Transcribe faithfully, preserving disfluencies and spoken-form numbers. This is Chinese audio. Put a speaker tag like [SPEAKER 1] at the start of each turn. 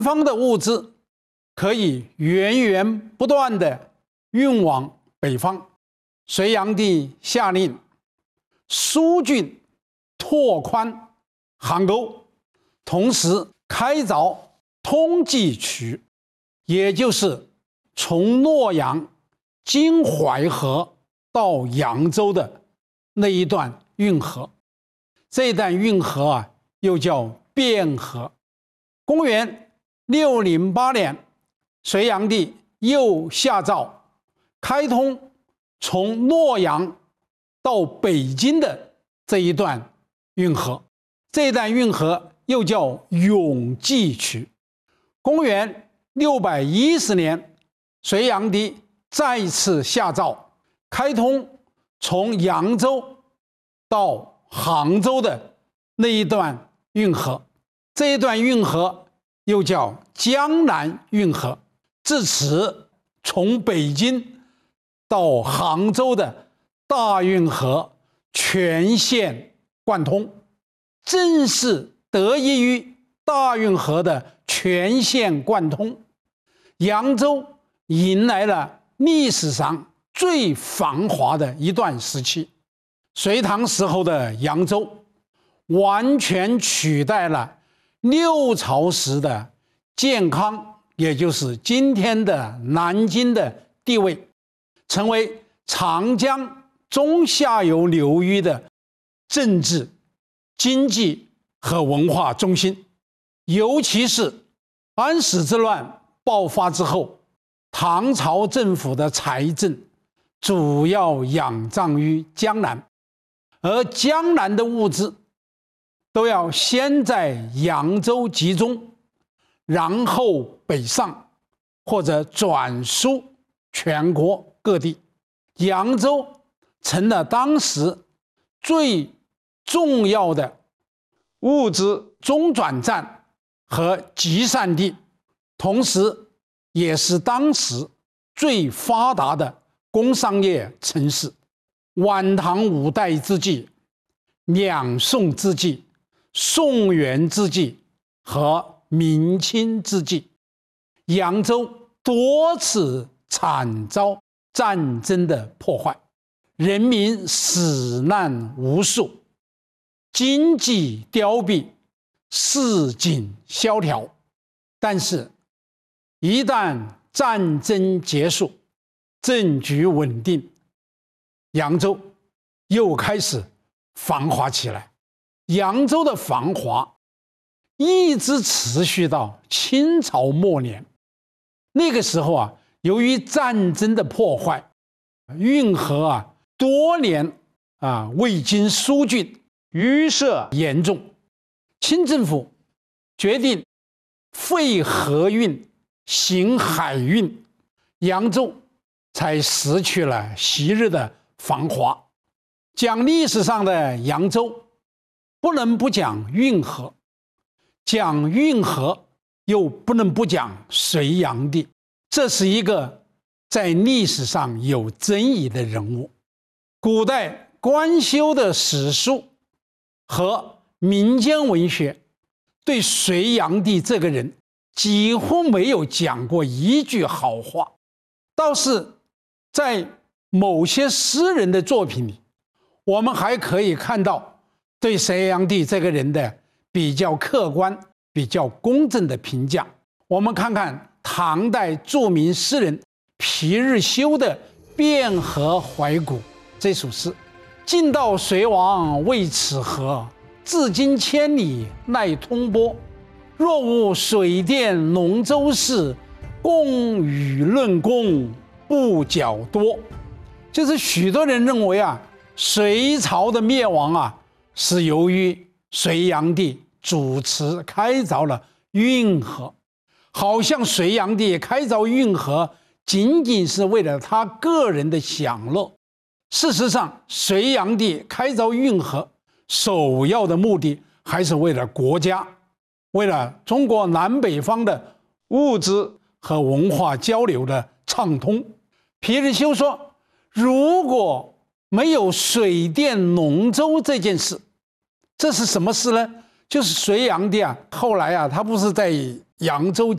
[SPEAKER 1] 方的物资可以源源不断地运往北方。隋炀帝下令疏浚拓宽航沟，同时开凿通济渠，也就是从洛阳经淮河到扬州的那一段运河。这段运河啊，又叫汴河。公元六零八年，隋炀帝又下诏开通从洛阳到北京的这一段运河，这段运河又叫永济渠。公元六百一十年，隋炀帝再次下诏开通从扬州到杭州的那一段运河，这一段运河又叫江南运河。至此，从北京到杭州的大运河全线贯通。正是得益于大运河的全线贯通，扬州迎来了历史上最繁华的一段时期。隋唐时候的扬州完全取代了六朝时的建康，也就是今天的南京的地位，成为长江中下游流域的政治、经济和文化中心。尤其是安史之乱爆发之后，唐朝政府的财政主要仰仗于江南，而江南的物资都要先在扬州集中，然后北上或者转输全国各地。扬州成了当时最重要的物资中转站和集散地，同时也是当时最发达的工商业城市。晚唐五代之际、两宋之际、宋元之际和明清之际，扬州多次惨遭战争的破坏，人民死难无数，经济凋敝，市井萧条。但是，一旦战争结束，政局稳定，扬州又开始繁华起来。扬州的繁华一直持续到清朝末年。那个时候啊，由于战争的破坏，运河啊多年啊未经疏浚，淤塞严重。清政府决定废河运，行海运，扬州才失去了昔日的繁华。讲历史上的扬州，不能不讲运河，讲运河又不能不讲隋炀帝，这是一个在历史上有争议的人物。古代官修的史书和民间文学对隋炀帝这个人几乎没有讲过一句好话，倒是在某些诗人的作品里，我们还可以看到对隋炀帝这个人的比较客观、比较公正的评价。我们看看唐代著名诗人皮日休的《汴河怀古》这首诗：晋道隋王为此河，至今千里奈通波。若无水电龙舟事，共与论功不较多。就是许多人认为啊，隋朝的灭亡啊，是由于隋炀帝主持开凿了运河，好像隋炀帝开凿运河仅仅是为了他个人的享乐。事实上，隋炀帝开凿运河首要的目的还是为了国家，为了中国南北方的物资和文化交流的畅通。皮日休说，如果没有水电龙舟这件事，这是什么事呢？就是隋炀帝啊，后来啊，他不是在扬州